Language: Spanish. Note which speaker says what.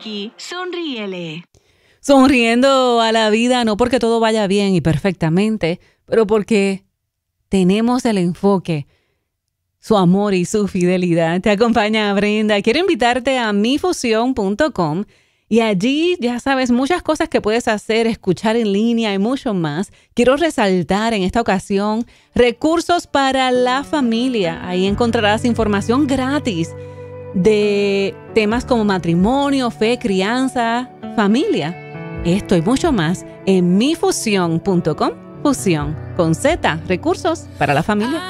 Speaker 1: Frankie, sonríele.
Speaker 2: Sonriendo a la vida, no porque todo vaya bien y perfectamente, pero porque tenemos el enfoque, su amor y su fidelidad. Te acompaña Brenda. Quiero invitarte a mifusión.com y allí ya sabes muchas cosas que puedes hacer, escuchar en línea y mucho más. Quiero resaltar en esta ocasión recursos para la familia. Ahí encontrarás información gratis de temas como matrimonio, fe, crianza, familia. Esto y mucho más en mifusión.com. Fusión con Z, recursos para la familia.